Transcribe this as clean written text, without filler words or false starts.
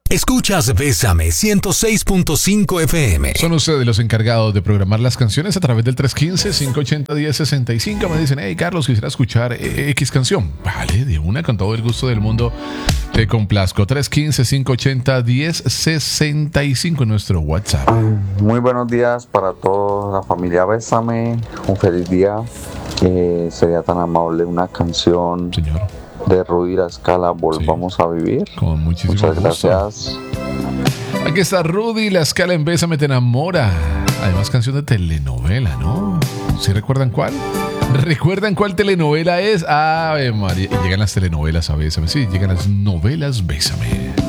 Escuchas Bésame 106.5 FM. Son ustedes los encargados de programar las canciones a través del 315-580-1065. Me dicen, hey Carlos, quisiera escuchar X canción. Vale, de una, con todo el gusto del mundo te complazco. 315-580-1065 en nuestro WhatsApp. Muy buenos días para toda la familia Bésame. Un feliz día. Sería tan amable una canción, señor, de Rudy La Scala, Volvamos a Vivir. Con muchísimo Muchas gusto. Gracias. Aquí está Rudy La Scala en Bésame te enamora. Además, canción de telenovela, ¿no? ¿Sí recuerdan cuál? ¿Recuerdan cuál telenovela es? Ave María. Y llegan las telenovelas a Bésame. Sí, llegan las novelas Bésame.